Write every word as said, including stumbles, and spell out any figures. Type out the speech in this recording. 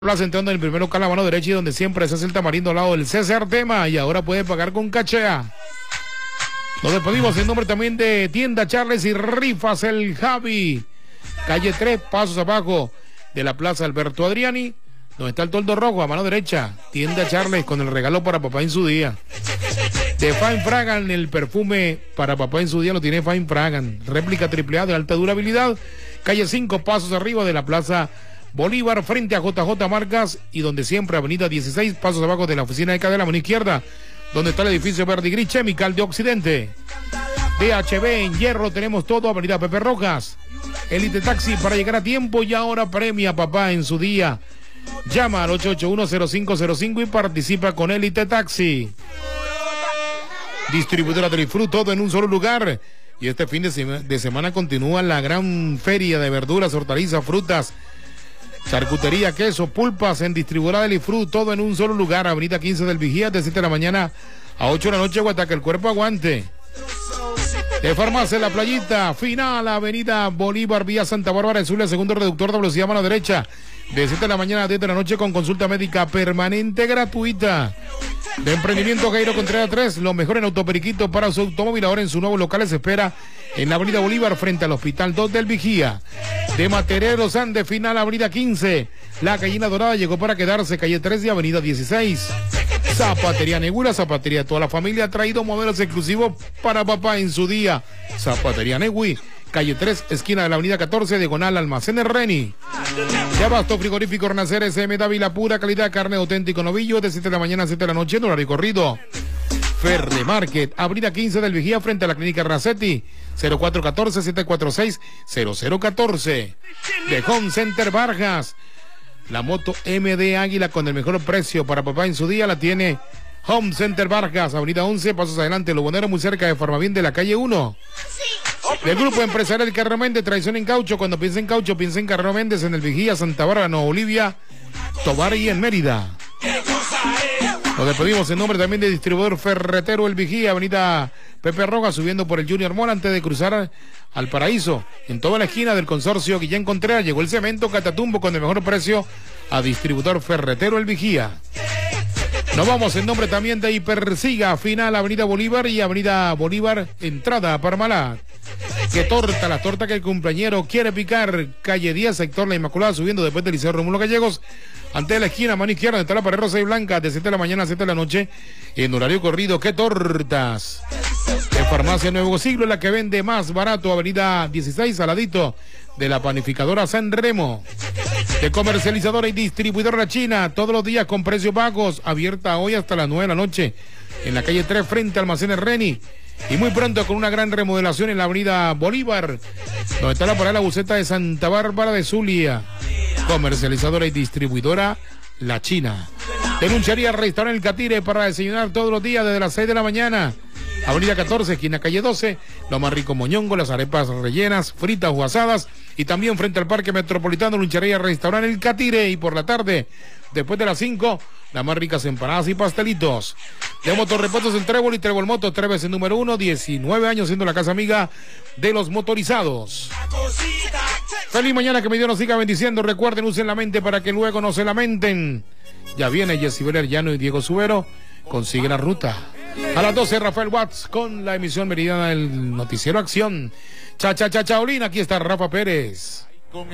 Plaza entrando en el primer local a mano derecha y donde siempre se hace el tamarindo al lado del César Tema, y ahora puede pagar con cachea. Nos despedimos en nombre también de Tienda Charles y Rifas el Javi, calle tres, pasos abajo de la Plaza Alberto Adriani, donde está el toldo rojo a mano derecha. Tienda Charles con el regalo para papá en su día. De Fine Fragan, el perfume para papá en su día lo tiene Fine Fragan, réplica triple A de alta durabilidad, calle cinco, pasos arriba de la Plaza Bolívar, frente a J J Marcas, y donde siempre avenida dieciséis, pasos abajo de la oficina de Cadena, mano izquierda, donde está el edificio verde y gris Chemical de Occidente. D H B en Hierro tenemos todo, avenida Pepe Rojas. Elite Taxi para llegar a tiempo y ahora premia papá en su día. Llama al ocho ocho uno cero cinco cero cinco y participa con Elite Taxi. Distribuidora Trifru, todo en un solo lugar. Y este fin de, sema de semana continúa la gran feria de verduras, hortalizas, frutas, charcutería, queso, pulpas en Distribuidora Delifru, todo en un solo lugar. Avenida quince del Vigía, de siete de la mañana a ocho de la noche, hasta que el cuerpo aguante. De Farmacia La Playita, final, Avenida Bolívar, vía Santa Bárbara de Zulia, segundo reductor de velocidad, mano derecha, de siete de la mañana a diez de la noche, con consulta médica permanente gratuita. De Emprendimiento Jairo Contreras tres, lo mejor en autoperiquito para su automóvil, ahora en su nuevo local se espera en la Avenida Bolívar, frente al Hospital dos del Vigía. De Matereros Andes, final, Avenida quince, la gallina dorada llegó para quedarse, calle tres y Avenida dieciséis. Zapatería Negui, la zapatería de toda la familia, ha traído modelos exclusivos para papá en su día. Zapatería Negui, calle tres, esquina de la Avenida catorce, diagonal Almacenes Reni. De Abasto Frigorífico Renacer S M Dávila, pura calidad, carne auténtico novillo, de siete de la mañana a siete de la noche, en horario corrido. Ferre Market, avenida quince del Vigía, frente a la clínica Racetti, cero cuatro uno cuatro, siete cuatro seis, cero cero uno cuatro. De Home Center Vargas, la moto M D Águila con el mejor precio para papá en su día la tiene Home Center Vargas, avenida once, pasos adelante, Lobonero, muy cerca de Farmavien de la calle uno. Del grupo empresarial Carrero Méndez, tradición en caucho, cuando piensa en caucho, piensa en Carrero Méndez, en el Vigía, Santa Bárbara, Nueva Bolivia, Tobar y en Mérida. Nos despedimos en nombre también de Distribuidor Ferretero El Vigía, avenida Pepe Rojas, subiendo por el Junior Mall antes de cruzar al Paraíso. En toda la esquina del consorcio Guillén Contreras llegó el cemento Catatumbo con el mejor precio a Distribuidor Ferretero El Vigía. Nos vamos en nombre también de Hipersiga, final, avenida Bolívar y avenida Bolívar, entrada a Parmalat. Que torta, la torta que el cumpleañero quiere picar, calle diez, sector La Inmaculada, subiendo después del Liceo Rómulo Gallegos, ante la esquina, mano izquierda, donde está la pared rosa y blanca, de siete de la mañana a siete de la noche, en horario corrido. ¡Qué tortas! De Farmacia Nuevo Siglo, la que vende más barato, avenida dieciséis, al ladito de la panificadora San Remo. De Comercializadora y Distribuidora La China, todos los días con precios bajos, abierta hoy hasta las nueve de la noche, en la calle tres, frente a Almacenes Reni. Y muy pronto con una gran remodelación en la avenida Bolívar, donde está la parada de la buceta de Santa Bárbara de Zulia. Comercializadora y Distribuidora La China. Denunciaría Restaurante El Catire para desayunar todos los días desde las seis de la mañana. Avenida catorce, esquina calle doce, lo más rico moñongo, las arepas rellenas, fritas o asadas, y también frente al Parque Metropolitano, Lunchería Restaurante El Catire, y por la tarde, después de las cinco, las más ricas empanadas y pastelitos. De Motorrepuestos El Trébol y Trébol Motos, tres veces número uno, diecinueve años siendo la casa amiga de los motorizados. Feliz mañana, que mi Dios nos siga bendiciendo. Recuerden, usen la mente para que luego no se lamenten. Ya viene Jessy Beler Llano y Diego Subero, consigue la ruta. A las doce, Rafael Watts con la emisión meridiana del Noticiero Acción. Cha, cha, cha, chaolín, aquí está Rafa Pérez.